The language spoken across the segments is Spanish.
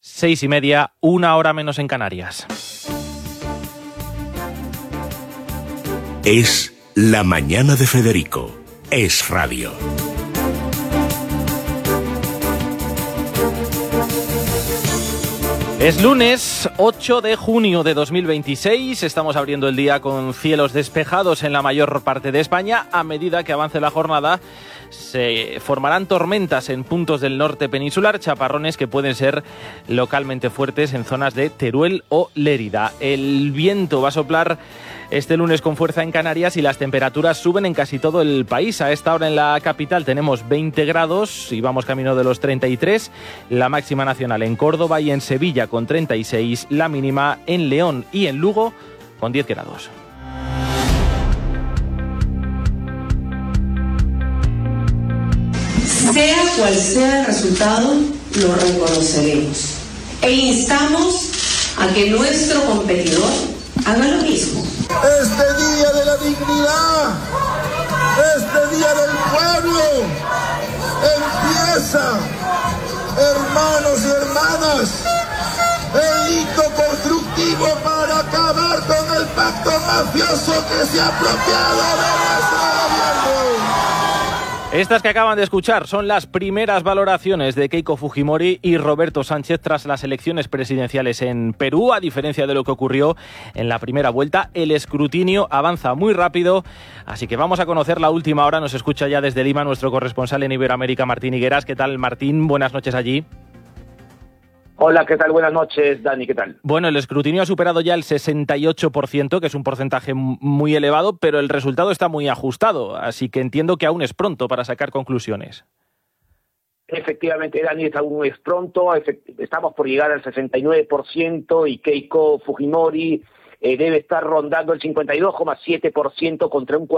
6:30, 1 hora menos en Canarias. Es la mañana de Federico. Es radio. Es lunes 8 de junio de 2026, estamos abriendo el día con cielos despejados en la mayor parte de España. A medida que avance la jornada se formarán tormentas en puntos del norte peninsular, chaparrones que pueden ser localmente fuertes en zonas de Teruel o Lérida. El viento va a soplar este lunes con fuerza en Canarias y las temperaturas suben en casi todo el país. A esta hora en la capital tenemos 20 grados y vamos camino de los 33. La máxima nacional en Córdoba y en Sevilla con 36. La mínima en León y en Lugo con 10 grados. Sea cual sea el resultado, lo reconoceremos e instamos a que nuestro competidor haga lo mismo. Este día de la dignidad, este día del pueblo, empieza, hermanos y hermanas, el hito constructivo para acabar con el pacto mafioso que se ha apropiado de nuestro gobierno. Estas que acaban de escuchar son las primeras valoraciones de Keiko Fujimori y Roberto Sánchez tras las elecciones presidenciales en Perú. A diferencia de lo que ocurrió en la primera vuelta, el escrutinio avanza muy rápido, así que vamos a conocer la última hora. Nos escucha ya desde Lima nuestro corresponsal en Iberoamérica, Martín Higueras. ¿Qué tal, Martín? Buenas noches allí. Hola, ¿qué tal? Buenas noches, Dani, ¿qué tal? Bueno, el escrutinio ha superado ya el 68%, que es un porcentaje muy elevado, pero el resultado está muy ajustado, así que entiendo que aún es pronto para sacar conclusiones. Efectivamente, Dani, aún es pronto, estamos por llegar al 69% y Keiko Fujimori debe estar rondando el 52,7% contra un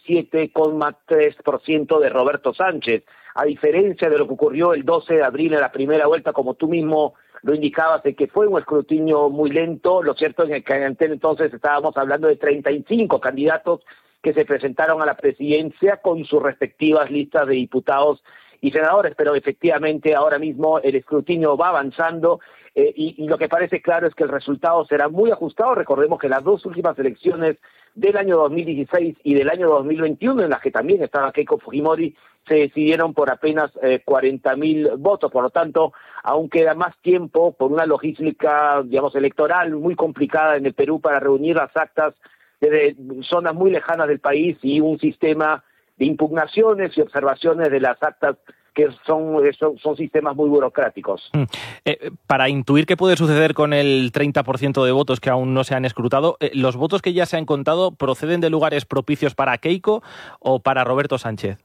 47,3% de Roberto Sánchez. A diferencia de lo que ocurrió el 12 de abril en la primera vuelta, como tú mismo lo indicabas, de que fue un escrutinio muy lento. Lo cierto es que en aquel entonces estábamos hablando de 35 candidatos que se presentaron a la presidencia con sus respectivas listas de diputados y senadores, pero efectivamente ahora mismo el escrutinio va avanzando y lo que parece claro es que el resultado será muy ajustado. Recordemos que las dos últimas elecciones del año 2016 y del año 2021, en las que también estaba Keiko Fujimori, se decidieron por apenas 40.000 votos. Por lo tanto, aún queda más tiempo por una logística, digamos, electoral muy complicada en el Perú para reunir las actas de zonas muy lejanas del país y un sistema de impugnaciones y observaciones de las actas que son sistemas muy burocráticos. Para intuir qué puede suceder con el 30% de votos que aún no se han escrutado, ¿los votos que ya se han contado proceden de lugares propicios para Keiko o para Roberto Sánchez?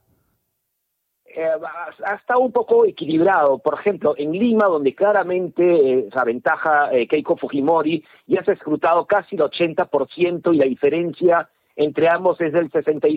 Ha estado un poco equilibrado. Por ejemplo, en Lima, donde claramente aventaja Keiko Fujimori, ya se ha escrutado casi el 80% y la diferencia entre ambos es del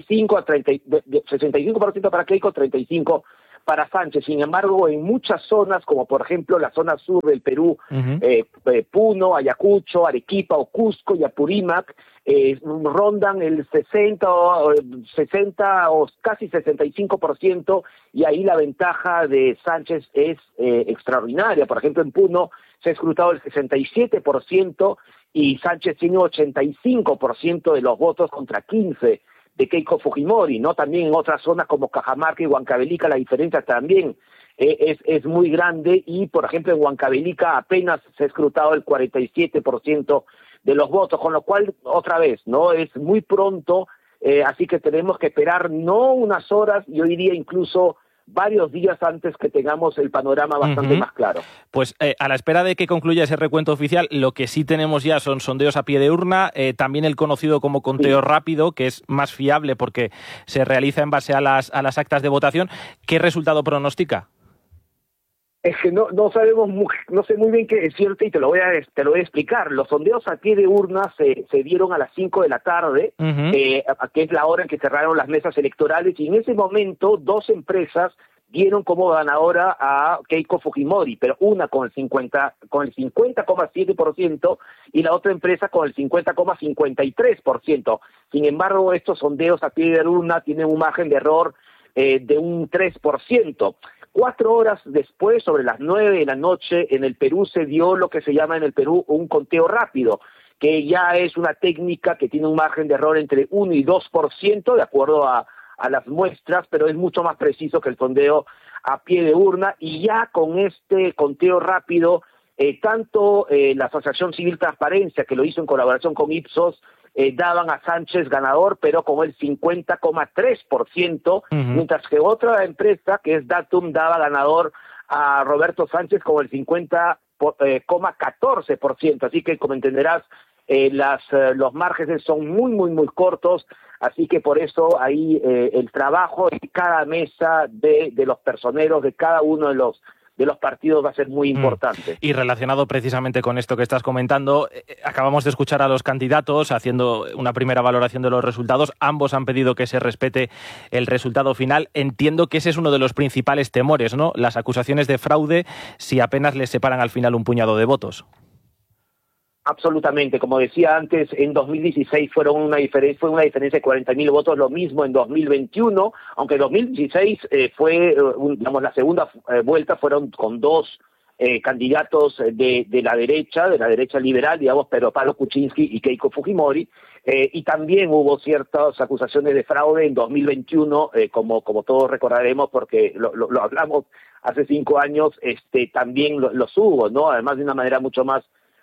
65% para Keiko, 35% para Sánchez. Sin embargo, en muchas zonas, como por ejemplo la zona sur del Perú, Puno, Ayacucho, Arequipa o Cusco y Apurímac, rondan el 60 o casi 65%, y ahí la ventaja de Sánchez es extraordinaria. Por ejemplo, en Puno se ha escrutado el 67% y Sánchez tiene 85% de los votos contra 15% de Keiko Fujimori, ¿no? También en otras zonas como Cajamarca y Huancavelica la diferencia también es muy grande, y por ejemplo en Huancavelica apenas se ha escrutado el 47% de los votos, con lo cual otra vez, ¿no? Es muy pronto, así que tenemos que esperar no unas horas, yo diría incluso varios días antes que tengamos el panorama bastante más claro. Pues a la espera de que concluya ese recuento oficial, lo que sí tenemos ya son sondeos a pie de urna, también el conocido como conteo rápido, que es más fiable porque se realiza en base a las actas de votación. ¿Qué resultado pronostica? Es que no sabemos, no sé muy bien qué es cierto, y te lo voy a explicar. Los sondeos a pie de urna se dieron a las 5 de la tarde, que es la hora en que cerraron las mesas electorales, y en ese momento dos empresas dieron como ganadora a Keiko Fujimori, pero una con el 50,7% y la otra empresa con el 50,53%. Sin embargo, estos sondeos a pie de urna tienen un margen de error de un 3%. 4 horas después, sobre las 9 de la noche, en el Perú se dio lo que se llama en el Perú un conteo rápido, que ya es una técnica que tiene un margen de error entre 1 y 2%, de acuerdo a las muestras, pero es mucho más preciso que el sondeo a pie de urna, y ya con este conteo rápido, tanto la Asociación Civil Transparencia, que lo hizo en colaboración con Ipsos, daban a Sánchez ganador, pero con el 50,3%, mientras que otra empresa, que es Datum, daba ganador a Roberto Sánchez con el 50,14%, así que como entenderás, los márgenes son muy cortos, así que por eso ahí el trabajo en cada mesa de los personeros de cada uno de los partidos va a ser muy importante. Y relacionado precisamente con esto que estás comentando, acabamos de escuchar a los candidatos haciendo una primera valoración de los resultados. Ambos han pedido que se respete el resultado final. Entiendo que ese es uno de los principales temores, ¿no? Las acusaciones de fraude si apenas les separan al final un puñado de votos. Absolutamente, como decía antes, en 2016 fue una diferencia de 40.000 votos, lo mismo en 2021, aunque en 2016 fue, la segunda vuelta fueron con 2 candidatos de la derecha liberal, digamos, Pedro Pablo Kuczynski y Keiko Fujimori, y también hubo ciertas acusaciones de fraude en 2021, como todos recordaremos, porque lo hablamos hace 5 años, también los hubo, ¿no? Además de una manera mucho más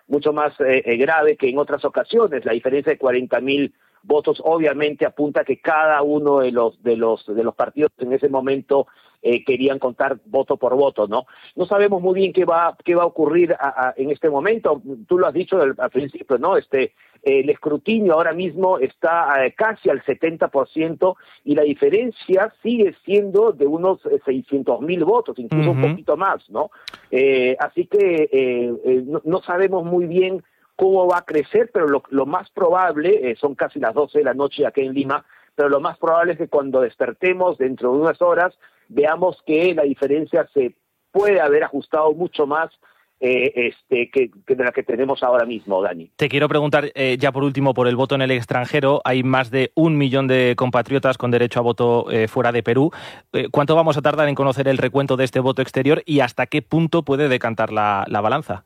grave que en otras ocasiones. La diferencia de 40.000 votos obviamente apunta a que cada uno de los partidos en ese momento querían contar voto por voto, ¿no? No sabemos muy bien qué va a ocurrir en este momento. Tú lo has dicho al principio, ¿no? El escrutinio ahora mismo está casi al 70% y la diferencia sigue siendo de unos 600.000 votos, incluso un poquito más, ¿no? Así que no sabemos muy bien cómo va a crecer, pero lo más probable, son casi las 12 de la noche aquí en Lima, pero lo más probable es que cuando despertemos dentro de unas horas veamos que la diferencia se puede haber ajustado mucho más que de la que tenemos ahora mismo, Dani. Te quiero preguntar, ya por último, por el voto en el extranjero. Hay más de 1 millón de compatriotas con derecho a voto fuera de Perú. ¿Cuánto vamos a tardar en conocer el recuento de este voto exterior y hasta qué punto puede decantar la balanza?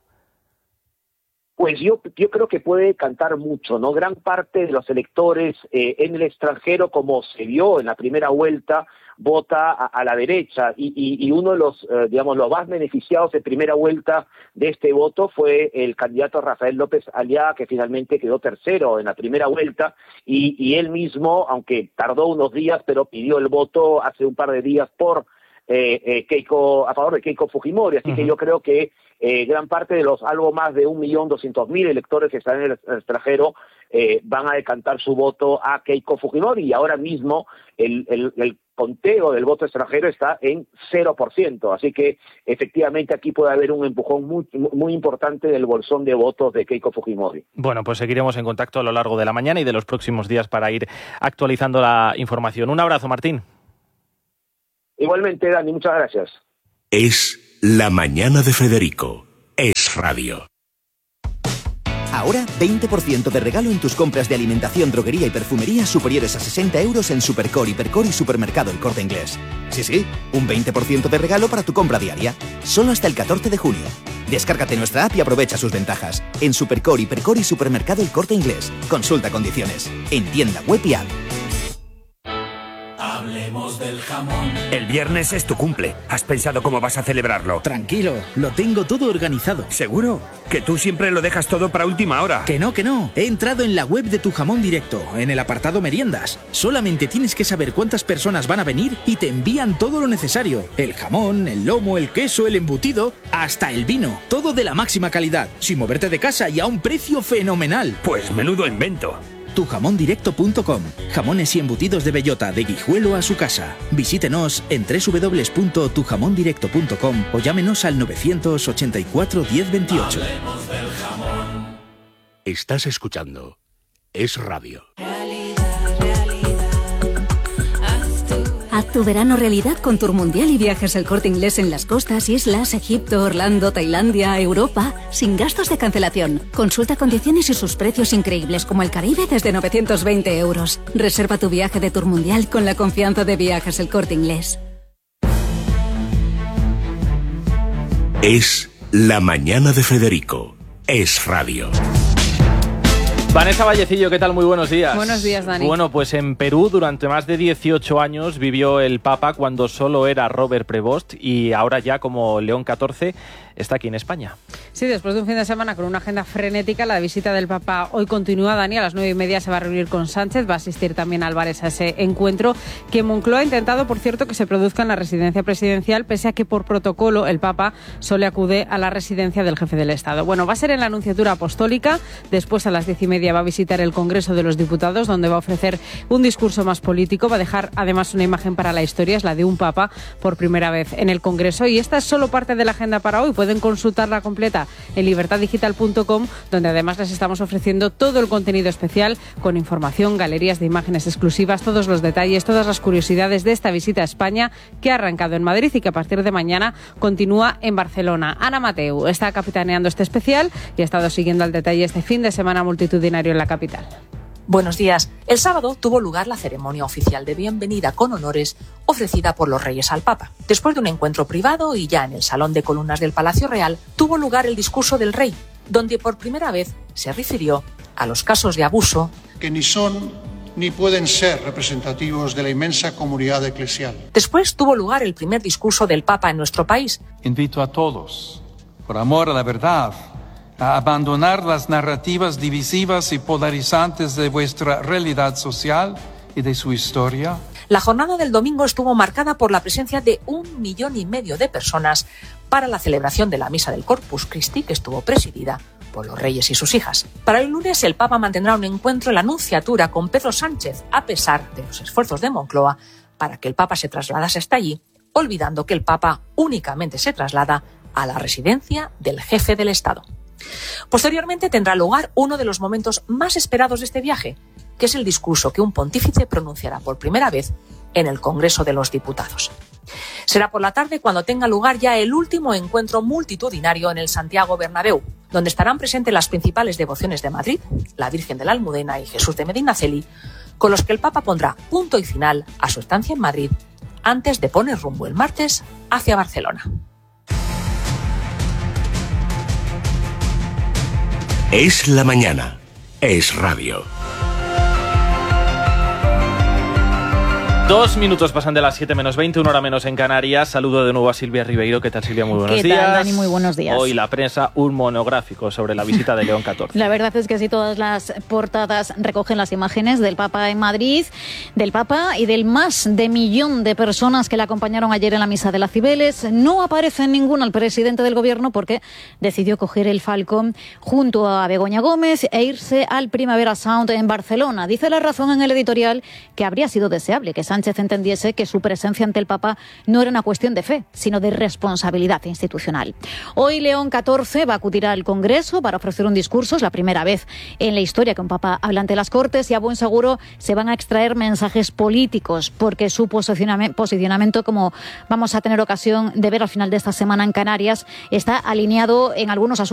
Pues yo creo que puede decantar mucho, ¿no? Gran parte de los electores en el extranjero, como se vio en la primera vuelta, vota a la derecha y uno de los más beneficiados de primera vuelta de este voto fue el candidato Rafael López Aliaga, que finalmente quedó tercero en la primera vuelta y él mismo, aunque tardó unos días, pero pidió el voto hace un par de días por a favor de Keiko Fujimori, así que yo creo que gran parte de los algo más de 1.200.000 electores que están en el extranjero van a decantar su voto a Keiko Fujimori y ahora mismo el conteo del voto extranjero está en 0%, así que efectivamente aquí puede haber un empujón muy importante del bolsón de votos de Keiko Fujimori. Bueno, pues seguiremos en contacto a lo largo de la mañana y de los próximos días para ir actualizando la información. Un abrazo, Martín. Igualmente, Dani, muchas gracias. Es La Mañana de Federico. Es Radio. Ahora, 20% de regalo en tus compras de alimentación, droguería y perfumería superiores a 60 euros en Supercore, Hipercore y Supermercado El Corte Inglés. Sí, un 20% de regalo para tu compra diaria. Solo hasta el 14 de junio. Descárgate nuestra app y aprovecha sus ventajas. En Supercore, Hipercore y Supermercado El Corte Inglés. Consulta condiciones. En tienda web y app. Hablemos del jamón. El viernes es tu cumple. ¿Has pensado cómo vas a celebrarlo? Tranquilo, lo tengo todo organizado. ¿Seguro? Que tú siempre lo dejas todo para última hora. Que no. He entrado en la web de Tu Jamón Directo, en el apartado meriendas. Solamente tienes que saber cuántas personas van a venir y te envían todo lo necesario. El jamón, el lomo, el queso, el embutido, hasta el vino. Todo de la máxima calidad, sin moverte de casa y a un precio fenomenal. Pues menudo invento. Tujamondirecto.com. Jamones y embutidos de bellota, de Guijuelo a su casa. Visítenos en www.tujamondirecto.com o llámenos al 984 1028. Hablemos del jamón. Estás escuchando Es Radio. Haz tu verano realidad con Tour Mundial y Viajes El Corte Inglés en las costas, islas, Egipto, Orlando, Tailandia, Europa, sin gastos de cancelación. Consulta condiciones y sus precios increíbles como el Caribe desde 920 euros. Reserva tu viaje de Tour Mundial con la confianza de Viajes El Corte Inglés. Es La Mañana de Federico. Es Radio. Vanessa Vallecillo, ¿qué tal? Muy buenos días. Buenos días, Dani. Bueno, pues en Perú durante más de 18 años vivió el Papa cuando solo era Robert Prevost y ahora ya como León XIV está aquí en España. Sí, después de un fin de semana con una agenda frenética, la visita del Papa hoy continúa. Dani, a las 9:30 se va a reunir con Sánchez, va a asistir también Álvarez a ese encuentro, que Moncloa ha intentado, por cierto, que se produzca en la residencia presidencial, pese a que por protocolo el Papa solo acude a la residencia del jefe del Estado. Bueno, va a ser en la Nunciatura Apostólica, después a las 10:30 va a visitar el Congreso de los Diputados, donde va a ofrecer un discurso más político, va a dejar además una imagen para la historia, es la de un Papa por primera vez en el Congreso, y esta es solo parte de la agenda para hoy. Pueden consultarla completa en libertaddigital.com, donde además les estamos ofreciendo todo el contenido especial con información, galerías de imágenes exclusivas, todos los detalles, todas las curiosidades de esta visita a España que ha arrancado en Madrid y que a partir de mañana continúa en Barcelona. Ana Mateu está capitaneando este especial y ha estado siguiendo al detalle este fin de semana multitudinario en la capital. Buenos días. El sábado tuvo lugar la ceremonia oficial de bienvenida con honores ofrecida por los Reyes al Papa. Después de un encuentro privado y ya en el Salón de Columnas del Palacio Real, tuvo lugar el discurso del Rey, donde por primera vez se refirió a los casos de abuso que ni son ni pueden ser representativos de la inmensa comunidad eclesial. Después tuvo lugar el primer discurso del Papa en nuestro país. Invito a todos, por amor a la verdad, a abandonar las narrativas divisivas y polarizantes de vuestra realidad social y de su historia. La jornada del domingo estuvo marcada por la presencia de 1,5 millones de personas para la celebración de la Misa del Corpus Christi, que estuvo presidida por los reyes y sus hijas. Para el lunes, el Papa mantendrá un encuentro en la Nunciatura con Pedro Sánchez, a pesar de los esfuerzos de Moncloa para que el Papa se trasladase hasta allí, olvidando que el Papa únicamente se traslada a la residencia del jefe del Estado. Posteriormente tendrá lugar uno de los momentos más esperados de este viaje, que es el discurso que un pontífice pronunciará por primera vez en el Congreso de los Diputados. Será por la tarde cuando tenga lugar ya el último encuentro multitudinario en el Santiago Bernabéu, donde estarán presentes las principales devociones de Madrid, la Virgen de la Almudena y Jesús de Medinaceli, con los que el Papa pondrá punto y final a su estancia en Madrid antes de poner rumbo el martes hacia Barcelona. Es la mañana. Es Radio. 2 minutos pasan de las 7 menos 20, 1 hora menos en Canarias. Saludo de nuevo a Silvia Ribeiro. ¿Qué tal, Silvia? Muy buenos días. ¿Qué tal, Dani? Muy buenos días. Hoy la prensa, un monográfico sobre la visita de León XIV. La verdad es que sí, todas las portadas recogen las imágenes del Papa en Madrid, del Papa y del más de 1 millón de personas que le acompañaron ayer en la Misa de las Cibeles. No aparece en ninguna el presidente del Gobierno porque decidió coger el Falcon junto a Begoña Gómez e irse al Primavera Sound en Barcelona. Dice La Razón en el editorial que habría sido deseable que Sánchez entendiese que su presencia ante el Papa no era una cuestión de fe, sino de responsabilidad institucional. Hoy León XIV va a acudir al Congreso para ofrecer un discurso. Es la primera vez en la historia que un Papa habla ante las Cortes y a buen seguro se van a extraer mensajes políticos, porque su posicionamiento, como vamos a tener ocasión de ver al final de esta semana en Canarias, está alineado en algunos asuntos